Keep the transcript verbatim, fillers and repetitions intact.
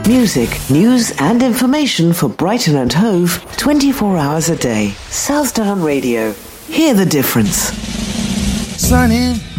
Music, news and information for Brighton and Hove twenty-four hours a day. South Down Radio. Hear the difference. Sunny